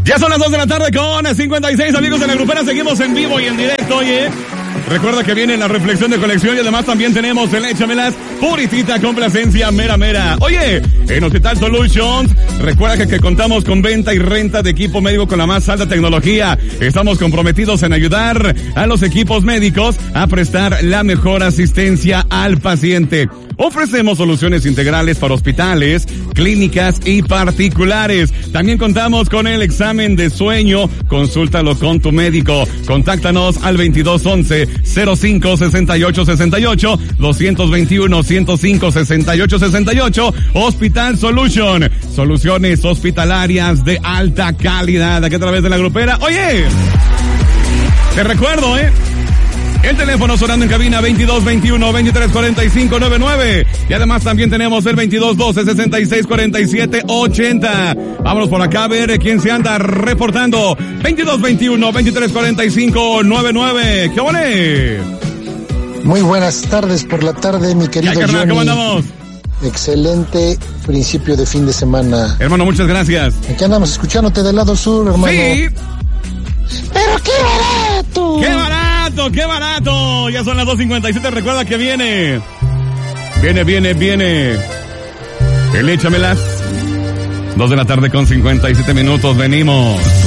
Ya son las 2 de la tarde con 56 amigos de la grupera. Seguimos en vivo y en directo, oye. Recuerda que viene la reflexión de colección y además también tenemos el Échamelas puritita complacencia mera mera. Oye, en Hospital Solutions, recuerda que contamos con venta y renta de equipo médico con la más alta tecnología. Estamos comprometidos en ayudar a los equipos médicos a prestar la mejor asistencia al paciente. Ofrecemos soluciones integrales para hospitales, clínicas y particulares. También contamos con el examen de sueño. Consúltalo con tu médico. Contáctanos al 2211-05-6868, 221-105-6868. Hospital Solution. Soluciones hospitalarias de alta calidad. Aquí a través de la grupera. Oye, te recuerdo, el teléfono sonando en cabina 2221-2345-99. Y además también tenemos el 2212-6647-80. Vámonos por acá a ver quién se anda reportando. 2221-2345-99. ¿Qué ole? Muy buenas tardes por la tarde, mi querido Johnny. ¿Cómo andamos? Excelente principio de fin de semana. Hermano, muchas gracias. Aquí andamos escuchándote del lado sur, hermano. Sí. ¡Pero qué barato! ¡Qué barato, qué barato! Ya son las 2:57, recuerda que viene. Viene. El Échamelas. 2 de la tarde con 57 minutos, venimos.